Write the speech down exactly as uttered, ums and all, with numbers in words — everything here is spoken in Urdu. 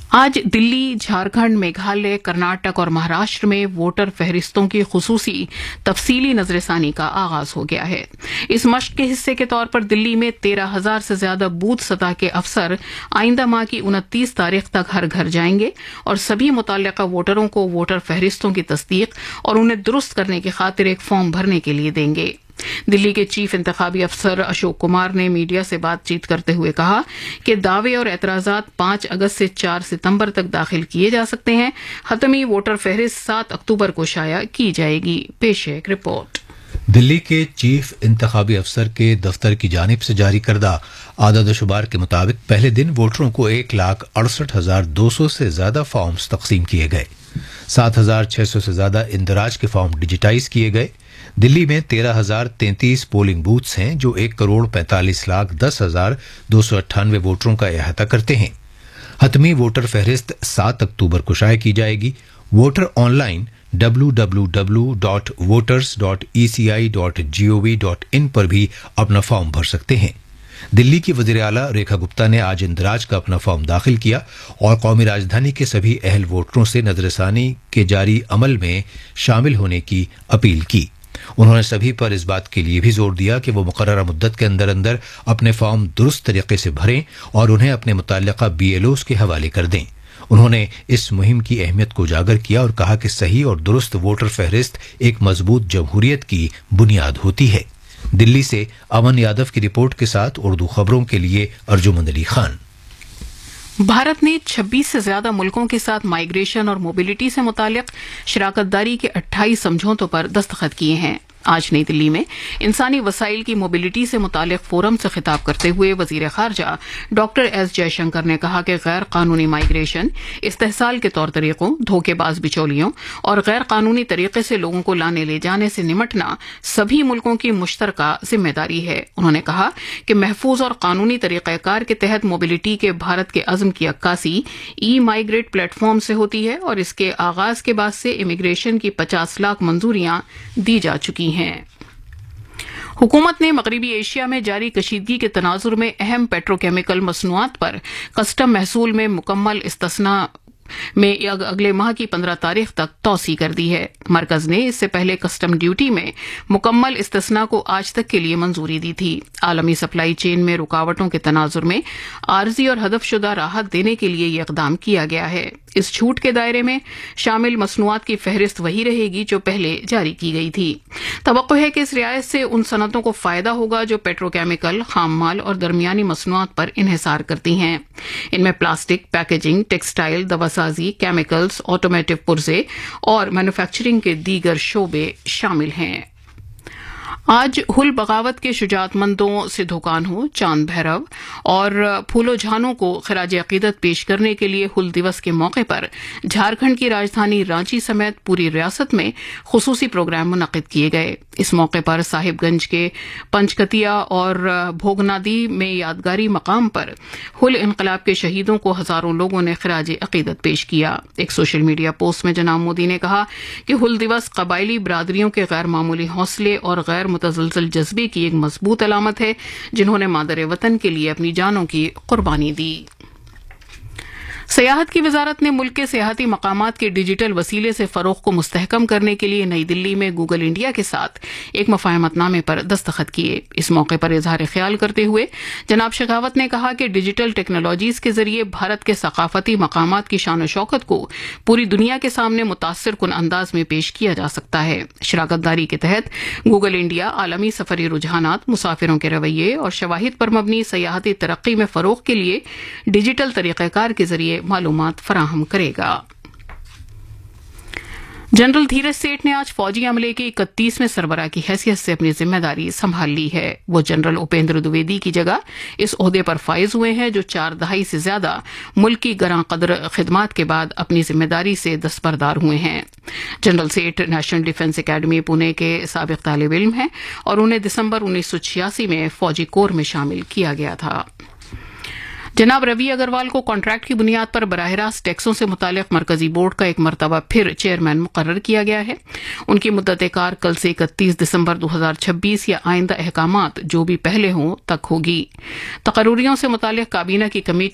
آج دلی، جھارکھنڈ، میگھالیہ، کرناٹک اور مہاراشٹر میں ووٹر فہرستوں کی خصوصی تفصیلی نظر ثانی کا آغاز ہو گیا ہے۔ اس مشق کے حصے کے طور پر دلی میں تیرہ ہزار سے زیادہ بوتھ سطح کے افسر آئندہ ماہ کی انتیس تاریخ تک ہر گھر جائیں گے اور سبھی متعلقہ ووٹروں کو ووٹر فہرستوں کی تصدیق اور انہیں درست کرنے کی خاطر ایک فارم بھرنے کے لیے دیں گے۔ دلی کے چیف انتخابی افسر اشوک کمار نے میڈیا سے بات چیت کرتے ہوئے کہا کہ دعوے اور اعتراضات پانچ اگست سے چار ستمبر تک داخل کیے جا سکتے ہیں۔ حتمی ووٹر فہرست سات اکتوبر کو شائع کی جائے گی۔ پیش ہے ایک رپورٹ۔ دلی کے چیف انتخابی افسر کے دفتر کی جانب سے جاری کردہ اعداد و شمار کے مطابق پہلے دن ووٹروں کو ایک لاکھ اڑسٹھ ہزار دو سو سے زیادہ فارمز تقسیم کیے گئے۔ سات ہزار چھ سو سے زیادہ اندراج کے فارم ڈیجیٹائز کیے گئے۔ دلی میں تیرہ ہزار تینتیس پولنگ بوتھس ہیں جو ایک کروڑ پینتالیس لاکھ دس ہزار دو سو اٹھانوے ووٹروں کا احاطہ کرتے ہیں۔ حتمی ووٹر فہرست سات اکتوبر کو شائع کی جائے گی۔ Voter on line W W W dot voters dot E C I dot G O we dot ان پر بھی اپنا فارم بھر سکتے ہیں۔ دلی کی وزیر اعلیٰ ریکھا گپتا نے آج اندراج کا اپنا فارم داخل کیا اور قومی راجدھانی کے سبھی اہل ووٹروں سے نظر ثانی کے جاری عمل میں شامل ہونے کی اپیل کی۔ انہوں نے سبھی پر اس بات کے لیے بھی زور دیا کہ وہ مقررہ مدت کے اندر اندر اپنے فارم درست طریقے سے بھریں اور انہیں اپنے متعلقہ بی ایل اوز کے حوالے کر دیں۔ انہوں نے اس مہم کی اہمیت کو اجاگر کیا اور کہا کہ صحیح اور درست ووٹر فہرست ایک مضبوط جمہوریت کی بنیاد ہوتی ہے۔ دلی سے امن یادو کی رپورٹ کے ساتھ اردو خبروں کے لیے ارجمند علی خان۔ بھارت نے چھبیس سے زیادہ ملکوں کے ساتھ مائیگریشن اور موبلٹی سے متعلق شراکت داری کے اٹھائیس سمجھوتوں پر دستخط کیے ہیں۔ آج نئی دلی میں انسانی وسائل کی موبلٹی سے متعلق فورم سے خطاب کرتے ہوئے وزیر خارجہ ڈاکٹر ایس جے شنکر نے کہا کہ غیر قانونی مائیگریشن، استحصال کے طور طریقوں، دھوکے باز بچولیوں اور غیر قانونی طریقے سے لوگوں کو لانے لے جانے سے نمٹنا سبھی ملکوں کی مشترکہ ذمہ داری ہے۔ انہوں نے کہا کہ محفوظ اور قانونی طریقہ کار کے تحت موبلٹی کے بھارت کے عزم کی عکاسی ای مائیگریٹ پلیٹ فارم سے ہوتی ہے اور اس کے آغاز کے بعد سے امیگریشن کی پچاس لاکھ منظوریاں دی جا چکی ہیں۔ حکومت نے مغربی ایشیا میں جاری کشیدگی کے تناظر میں اہم پیٹروکیمیکل مصنوعات پر کسٹم محصول میں مکمل استثناء میں اگلے ماہ کی پندرہ تاریخ تک توسیع کر دی ہے۔ مرکز نے اس سے پہلے کسٹم ڈیوٹی میں مکمل استثناء کو آج تک کے لیے منظوری دی تھی۔ عالمی سپلائی چین میں رکاوٹوں کے تناظر میں عارضی اور ہدف شدہ راحت دینے کے لیے یہ اقدام کیا گیا ہے۔ اس چھوٹ کے دائرے میں شامل مصنوعات کی فہرست وہی رہے گی جو پہلے جاری کی گئی تھی۔ توقع ہے کہ اس رعایت سے ان صنعتوں کو فائدہ ہوگا جو پیٹروکیمیکل، خام مال اور درمیانی مصنوعات پر انحصار کرتی ہیں۔ ان میں پلاسٹک، پیکیجنگ، ٹیکسٹائل، دوا سازی، کیمیکلز، آٹومیٹو پرزے اور مینوفیکچرنگ کے دیگر شعبے شامل ہیں۔ آج ہل بغاوت کے شجاعت مندوں سدھو کانہو، چاند بھیرو اور پھولو جھانو کو خراج عقیدت پیش کرنے کے لیے ہل دیوس کے موقع پر جھارکھنڈ کی راجدھانی رانچی سمیت پوری ریاست میں خصوصی پروگرام منعقد کیے گئے۔ اس موقع پر صاحب گنج کے پنچکتیا اور بھوگنادی میں یادگاری مقام پر ہل انقلاب کے شہیدوں کو ہزاروں لوگوں نے خراج عقیدت پیش کیا۔ ایک سوشل میڈیا پوسٹ میں جناب مودی نے کہا کہ ہل دیوس قبائلی برادریوں کے غیر معمولی حوصلے اور غیر متزلزل جذبے کی ایک مضبوط علامت ہے جنہوں نے مادر وطن کے لیے اپنی جانوں کی قربانی دی۔ سیاحت کی وزارت نے ملک کے سیاحتی مقامات کے ڈیجیٹل وسیلے سے فروغ کو مستحکم کرنے کے لیے نئی دلی میں گوگل انڈیا کے ساتھ ایک مفاہمت نامے پر دستخط کیے۔ اس موقع پر اظہار خیال کرتے ہوئے جناب شیخاوت نے کہا کہ ڈیجیٹل ٹیکنالوجیز کے ذریعے بھارت کے ثقافتی مقامات کی شان و شوکت کو پوری دنیا کے سامنے متاثر کن انداز میں پیش کیا جا سکتا ہے۔ شراکت داری کے تحت گوگل انڈیا عالمی سفری رجحانات، مسافروں کے رویے اور شواہد پر مبنی سیاحتی ترقی میں فروغ کے لیے ڈیجیٹل طریقہ کار کے ذریعے معلومات فراہم کرے گا۔ جنرل دھیرج سیٹھ نے آج فوجی عملے کے اکتیسویں سربراہ کی حیثیت سے اپنی ذمہ داری سنبھال لی ہے۔ وہ جنرل اپیندر دویدی کی جگہ اس عہدے پر فائز ہوئے ہیں جو چار دہائی سے زیادہ ملک کی گراں قدر خدمات کے بعد اپنی ذمہ داری سے دستبردار ہوئے ہیں۔ جنرل سیٹھ نیشنل ڈیفنس اکیڈمی پونے کے سابق طالب علم ہیں اور انہیں دسمبر انیس سو چھیاسی میں فوجی کور میں شامل کیا گیا تھا۔ جناب روی اگروال کو کانٹریکٹ کی بنیاد پر براہ راست ٹیکسوں سے متعلق مرکزی بورڈ کا ایک مرتبہ پھر چیئرمین مقرر کیا گیا ہے۔ ان کی مدت کار کل سے اکتیس دسمبر دو ہزار چھبیس یا آئندہ احکامات جو بھی پہلے ہوں تک ہوگی۔ تقرریوں سے متعلق کابینہ کی کمیٹی